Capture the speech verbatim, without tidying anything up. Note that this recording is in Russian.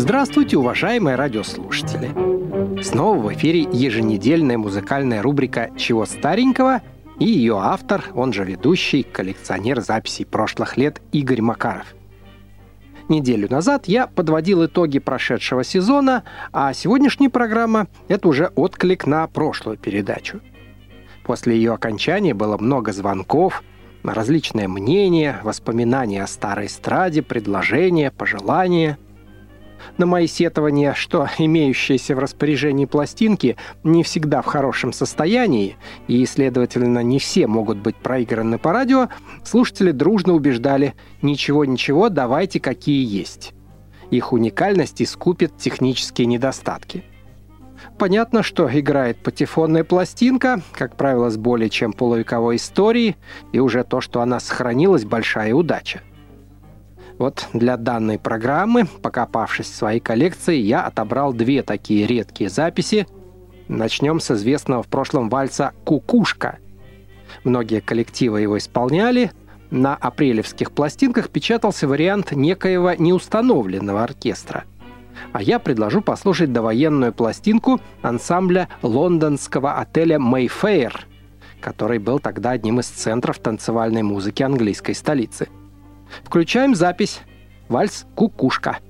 Здравствуйте, уважаемые радиослушатели! Снова в эфире еженедельная музыкальная рубрика «Чего старенького?» и ее автор, он же ведущий, коллекционер записей прошлых лет Игорь Макаров. Неделю назад я подводил итоги прошедшего сезона, а сегодняшняя программа — это уже отклик на прошлую передачу. После ее окончания было много звонков, различные мнения, воспоминания о старой эстраде, предложения, пожелания. На мои сетования, что имеющиеся в распоряжении пластинки не всегда в хорошем состоянии и, следовательно, не все могут быть проиграны по радио, слушатели дружно убеждали: «Ничего-ничего, давайте какие есть». Их уникальность искупит технические недостатки. Понятно, что играет патефонная пластинка, как правило, с более чем полувековой историей, и уже то, что она сохранилась, большая удача. Вот для данной программы, покопавшись в своей коллекции, я отобрал две такие редкие записи. Начнем с известного в прошлом вальса «Кукушка». Многие коллективы его исполняли. На апрелевских пластинках печатался вариант некоего неустановленного оркестра. А я предложу послушать довоенную пластинку ансамбля лондонского отеля Mayfair, который был тогда одним из центров танцевальной музыки английской столицы. Включаем запись. Вальс «Кукушка».